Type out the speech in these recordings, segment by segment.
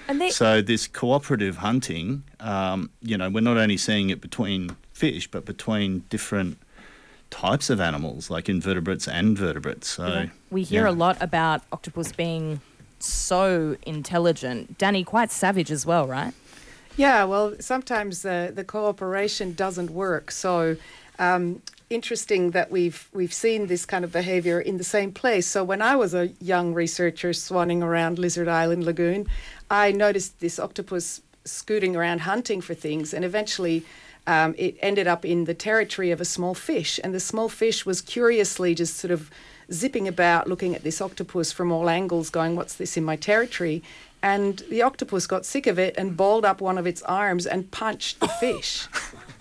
So this cooperative hunting, we're not only seeing it between fish, but between different types of animals, like invertebrates and vertebrates. So we hear a lot about octopus being so intelligent. Danny, quite savage as well, right? Yeah, well, sometimes the cooperation doesn't work. So interesting that we've seen this kind of behaviour in the same place. So when I was a young researcher swanning around Lizard Island Lagoon, I noticed this octopus scooting around hunting for things, and eventually it ended up in the territory of a small fish, and the small fish was curiously just sort of zipping about looking at this octopus from all angles going, what's this in my territory? And the octopus got sick of it and balled up one of its arms and punched the fish.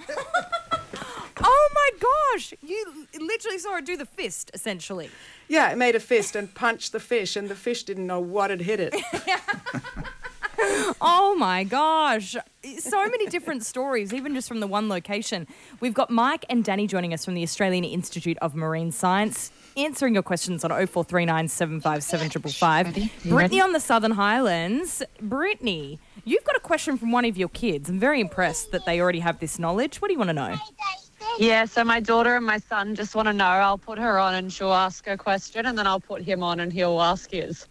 Oh my gosh! You literally saw it do the fist, essentially. Yeah, it made a fist and punched the fish, and the fish didn't know what had hit it. Oh my gosh. So many different stories, even just from the one location. We've got Mike and Danny joining us from the Australian Institute of Marine Science, answering your questions on 0439 757 555. Brittany on the Southern Highlands. Brittany, you've got a question from one of your kids. I'm very impressed that they already have this knowledge. What do you want to know? Yeah, so my daughter and my son just want to know. I'll put her on and she'll ask her question, and then I'll put him on and he'll ask his.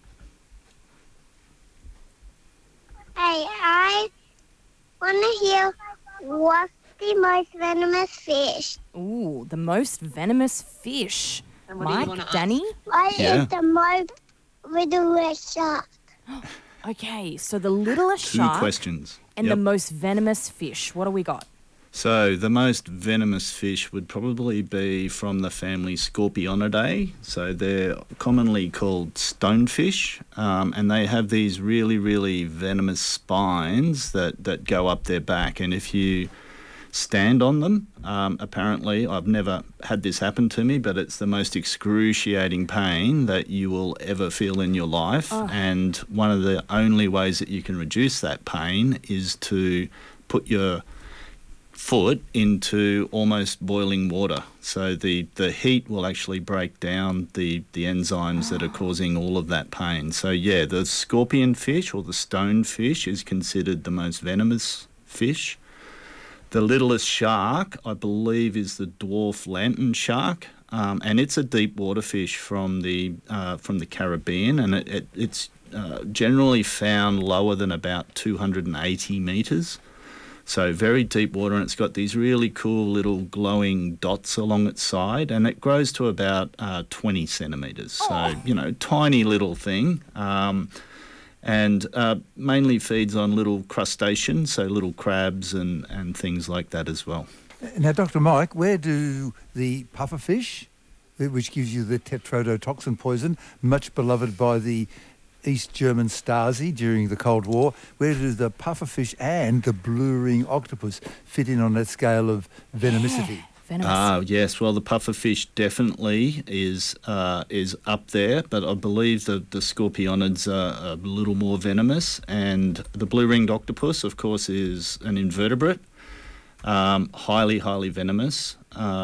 Hey, I want to hear what's the most venomous fish. Ooh, the most venomous fish. And what do you want Mike, to Danny? What is the most littlest shark? Okay, so the littlest Two shark questions. and the most venomous fish. What do we got? So the most venomous fish would probably be from the family Scorpionidae. So they're commonly called stonefish, and they have these really, really venomous spines that go up their back. And if you stand on them, apparently, I've never had this happen to me, but it's the most excruciating pain that you will ever feel in your life. Oh. And one of the only ways that you can reduce that pain is to put your foot into almost boiling water. So the heat will actually break down the enzymes that are causing all of that pain. So yeah, the scorpion fish or the stonefish is considered the most venomous fish. The littlest shark, I believe, is the dwarf lantern shark, and it's a deep water fish from the Caribbean, and it's generally found lower than about 280 metres. So very deep water, and it's got these really cool little glowing dots along its side, and it grows to about 20 centimetres. So, tiny little thing. And mainly feeds on little crustaceans, so little crabs and things like that as well. Now, Dr. Mike, where do the pufferfish, which gives you the tetrodotoxin poison, much beloved by the East German Stasi during the Cold War, where do the pufferfish and the blue ring octopus fit in on that scale of venomicity? Venomous. Yes. Well, the pufferfish definitely is up there, but I believe the scorpionids are a little more venomous, and the blue-ringed octopus, of course, is an invertebrate, highly, highly venomous.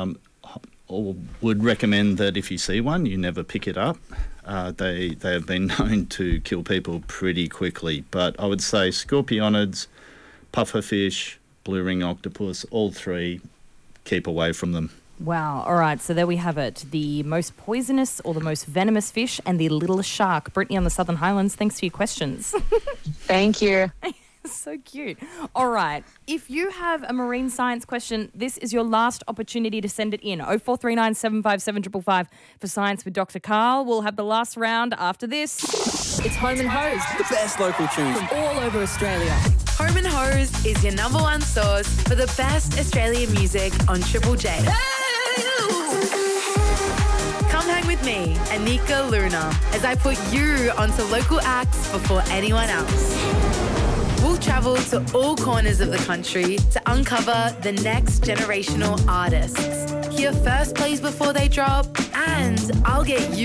Or would recommend that if you see one, you never pick it up. They have been known to kill people pretty quickly, but I would say scorpionids, pufferfish, blue-ringed octopus, all three, keep away from them. Wow. All right. So there we have it. The most poisonous or the most venomous fish and the littlest shark. Brittany on the Southern Highlands, thanks for your questions. Thank you. So cute. All right. If you have a marine science question, this is your last opportunity to send it in. 0439 757 555 for Science with Dr. Karl. We'll have the last round after this. It's Home and Hose. The best local tunes From all over Australia. Home and Hose is your number one source for the best Australian music on Triple J. Come hang with me, Anika Luna, as I put you onto local acts before anyone else. We'll travel to all corners of the country to uncover the next generational artists. Hear first plays before they drop, and I'll get you